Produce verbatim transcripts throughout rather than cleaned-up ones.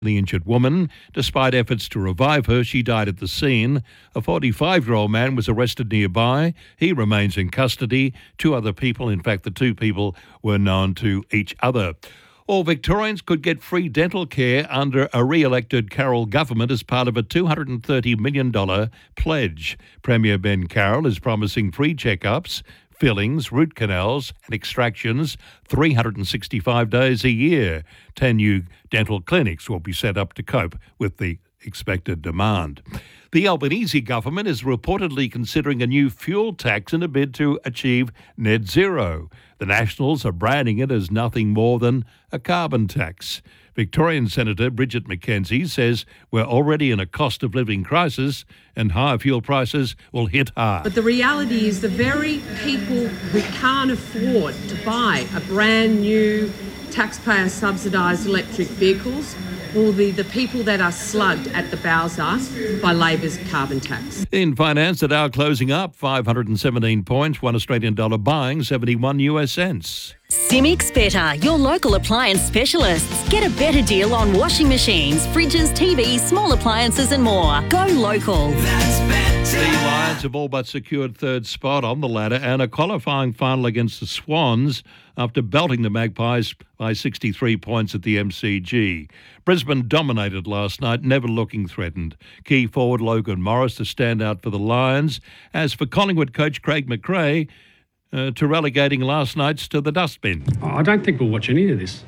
The injured woman. Despite efforts to revive her, she died at the scene. A forty-five-year-old man was arrested nearby. He remains in custody. Two other people, in fact, the two people were known to each other. All Victorians could get free dental care under a re-elected Carroll government as part of a two hundred thirty million dollars pledge. Premier Ben Carroll is promising free checkups, fillings, root canals and extractions three hundred sixty-five days a year. Ten new dental clinics will be set up to cope with the expected demand. The Albanese government is reportedly considering a new fuel tax in a bid to achieve net zero. The Nationals are branding it as nothing more than a carbon tax. Victorian Senator Bridget McKenzie says we're already in a cost of living crisis and higher fuel prices will hit hard. But the reality is the very people who can't afford to buy a brand new taxpayer subsidised electric vehicles will be the people that are slugged at the bowser by Labor's carbon tax. In finance, the Dow closing up five hundred seventeen points, one Australian dollar buying seventy-one U S cents. Simics Better, your local appliance specialists. Get a better deal on washing machines, fridges, T Vs, small appliances and more. Go local. The Lions have all but secured third spot on the ladder and a qualifying final against the Swans after belting the Magpies by sixty-three points at the M C G. Brisbane dominated last night, never looking threatened. Key forward Logan Morris to stand out for the Lions. As for Collingwood coach Craig McRae, uh, to relegating last night's to the dustbin. I don't think we'll watch any of this.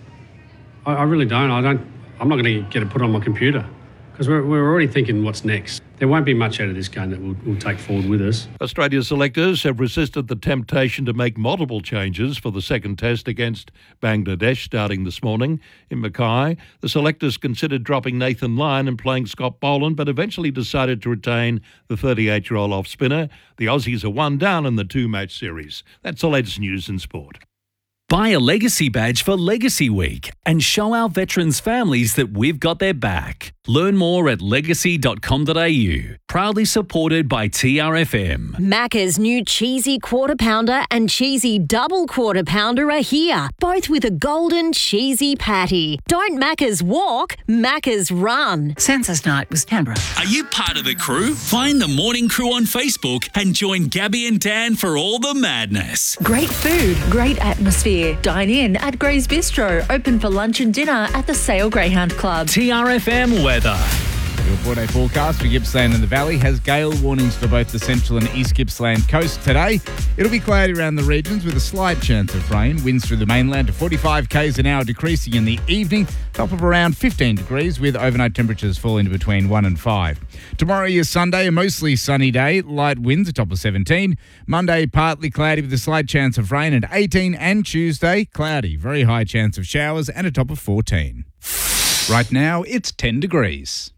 I, I really don't. I don't. I'm not going to get it put on my computer because we're, we're already thinking what's next. There won't be much out of this game that we'll, we'll take forward with us. Australia's selectors have resisted the temptation to make multiple changes for the second test against Bangladesh starting this morning in Mackay. The selectors considered dropping Nathan Lyon and playing Scott Boland, but eventually decided to retain the thirty-eight-year-old off-spinner. The Aussies are one down in the two-match series. That's the latest news in sport. Buy a Legacy badge for Legacy Week and show our veterans' families that we've got their back. Learn more at legacy dot com dot a u. Proudly supported by T R F M. Macca's new cheesy quarter pounder and cheesy double quarter pounder are here, both with a golden cheesy patty. Don't Macca's walk, Macca's run. Census night was Canberra. Are you part of the crew? Find the Morning Crew on Facebook and join Gabby and Dan for all the madness. Great food, great atmosphere. Dine in at Gray's Bistro. Open for lunch and dinner at the Sale Greyhound Club. T R F M weather. Your four-day forecast for Gippsland and the Valley has gale warnings for both the central and east Gippsland coast today. It'll be cloudy around the regions with a slight chance of rain. Winds through the mainland to forty-five kays an hour, decreasing in the evening. Top of around fifteen degrees with overnight temperatures falling to between one and five. Tomorrow is Sunday, a mostly sunny day. Light winds, a top of seventeen. Monday, partly cloudy with a slight chance of rain at eighteen. And Tuesday, cloudy, very high chance of showers and a top of fourteen. Right now, it's ten degrees.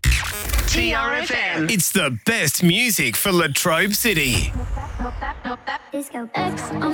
T R F M. It's the best music for Latrobe City. Disco X on